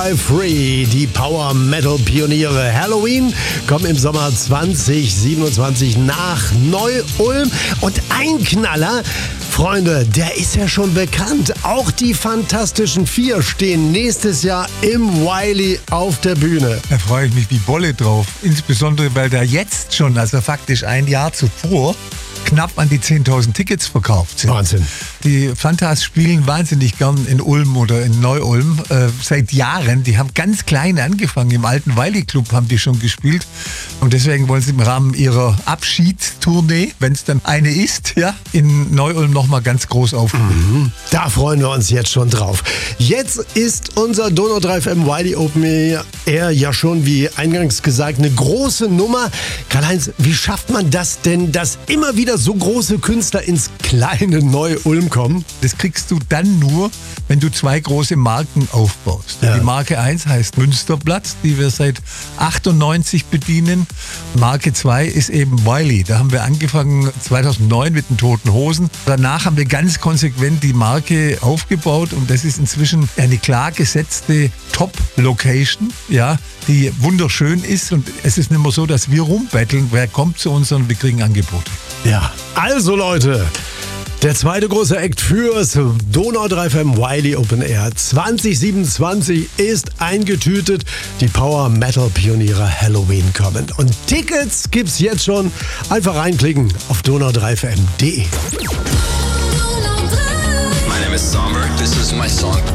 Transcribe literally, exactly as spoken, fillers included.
Free, die Power Metal Pioniere. Halloween kommen im Sommer zwanzig siebenundzwanzig nach Neu-Ulm. Und ein Knaller, Freunde, der ist ja schon bekannt. Auch die Fantastischen Vier stehen nächstes Jahr im Wiley auf der Bühne. Da freue ich mich wie Bolle drauf. Insbesondere, weil der jetzt schon, also faktisch ein Jahr zuvor, knapp an die zehntausend Tickets verkauft sind. Wahnsinn. Die Fantas spielen wahnsinnig gern in Ulm oder in Neu-Ulm. Äh, seit Jahren. Die haben ganz klein angefangen. Im alten Wiley Club haben die schon gespielt. Und deswegen wollen sie im Rahmen ihrer Abschiedstournee, wenn es dann eine ist, ja, in Neu-Ulm nochmal ganz groß auftreten. Mhm. Da freuen wir uns jetzt schon drauf. Jetzt ist unser Donau drei F M Wiley Open Air ja schon, wie eingangs gesagt, eine große Nummer. Karl-Heinz, wie schafft man das denn, dass immer wieder so große Künstler ins kleine Neu-Ulm kommen? Das kriegst du dann nur, wenn du zwei große Marken aufbaust. Ja. Die Marke eins heißt Münsterplatz, die wir seit achtundneunzig bedienen. Marke zwei ist eben Wiley. Da haben wir angefangen zweitausendneun mit den Toten Hosen. Danach haben wir ganz konsequent die Marke aufgebaut und das ist inzwischen eine klar gesetzte Top-Location, ja, die wunderschön ist. Und es ist nicht mehr so, dass wir rumbetteln, wer kommt zu uns, sondern wir kriegen Angebote. Ja, also Leute, der zweite große Act fürs Donau drei F M Wiley Open Air zwanzig siebenundzwanzig ist eingetütet. Die Power Metal Pioniere Halloween kommen. Und Tickets gibt's jetzt schon. Einfach reinklicken auf donau drei f m punkt d e. My name is Somber. This is my song.